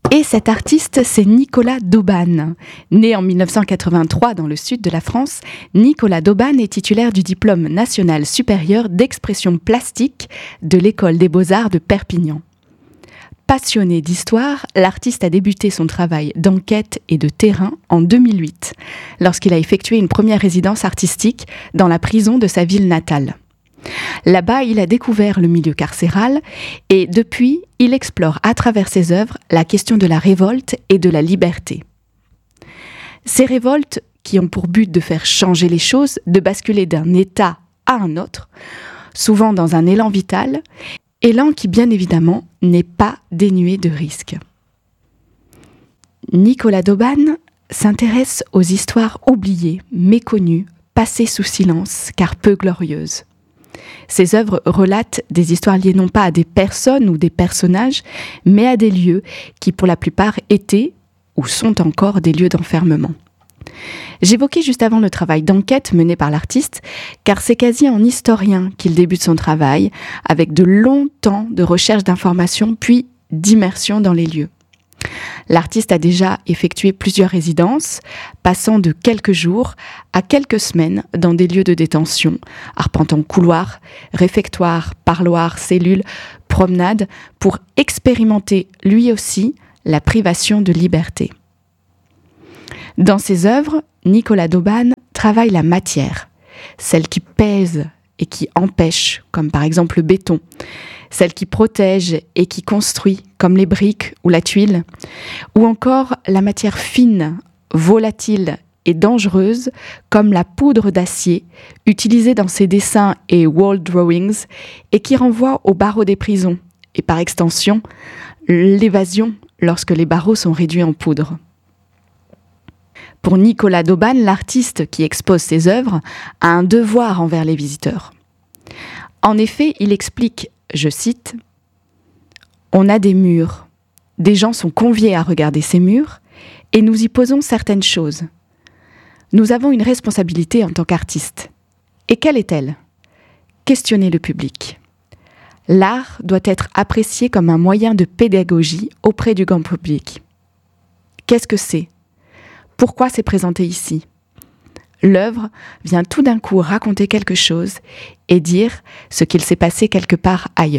Et cet artiste, c'est Nicolas d'Aubagne. Né en 1983 dans le sud de la France, Nicolas d'Aubagne est titulaire du diplôme national supérieur d'expression plastique de l'École des Beaux-Arts de Perpignan. Passionné d'histoire, l'artiste a débuté son travail d'enquête et de terrain en 2008, lorsqu'il a effectué une première résidence artistique dans la prison de sa ville natale. Là-bas, il a découvert le milieu carcéral et depuis, il explore à travers ses œuvres la question de la révolte et de la liberté. Ces révoltes, qui ont pour but de faire changer les choses, de basculer d'un état à un autre, souvent dans un élan vital, élan qui bien évidemment n'est pas dénué de risques. Nicolas d'Aubagne s'intéresse aux histoires oubliées, méconnues, passées sous silence, car peu glorieuses. Ses œuvres relatent des histoires liées non pas à des personnes ou des personnages, mais à des lieux qui pour la plupart étaient ou sont encore des lieux d'enfermement. J'évoquais juste avant le travail d'enquête mené par l'artiste, car c'est quasi en historien qu'il débute son travail, avec de longs temps de recherche d'informations puis d'immersion dans les lieux. L'artiste a déjà effectué plusieurs résidences, passant de quelques jours à quelques semaines dans des lieux de détention, arpentant couloirs, réfectoires, parloirs, cellules, promenades, pour expérimenter lui aussi la privation de liberté. Dans ses œuvres, Nicolas d'Aubagne travaille la matière, celle qui pèse et qui empêche, comme par exemple le béton, celle qui protège et qui construit, comme les briques ou la tuile, ou encore la matière fine, volatile et dangereuse, comme la poudre d'acier, utilisée dans ses dessins et wall drawings, et qui renvoie aux barreaux des prisons, et par extension, l'évasion lorsque les barreaux sont réduits en poudre. Pour Nicolas d'Aubagne, l'artiste qui expose ses œuvres a un devoir envers les visiteurs. En effet, il explique, je cite, « On a des murs, des gens sont conviés à regarder ces murs et nous y posons certaines choses. Nous avons une responsabilité en tant qu'artistes. Et quelle est-elle ? Questionner le public. L'art doit être apprécié comme un moyen de pédagogie auprès du grand public. Qu'est-ce que c'est ? Pourquoi c'est présenté ici ? L'œuvre vient tout d'un coup raconter quelque chose et dire ce qu'il s'est passé quelque part ailleurs. »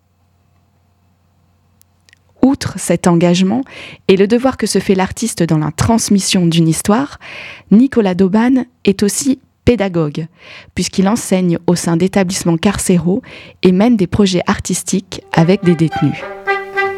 Outre cet engagement et le devoir que se fait l'artiste dans la transmission d'une histoire, Nicolas d'Aubagne est aussi pédagogue, puisqu'il enseigne au sein d'établissements carcéraux et mène des projets artistiques avec des détenus.